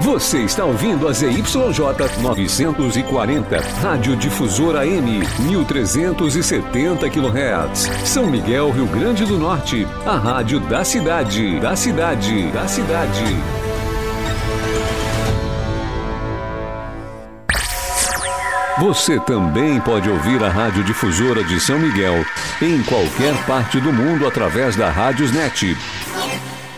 Você está ouvindo a ZYJ 940, Rádio Difusora M, 1370 kHz. São Miguel, Rio Grande do Norte, a rádio da cidade. Você também pode ouvir a Rádio Difusora de São Miguel em qualquer parte do mundo através da Rádiosnet.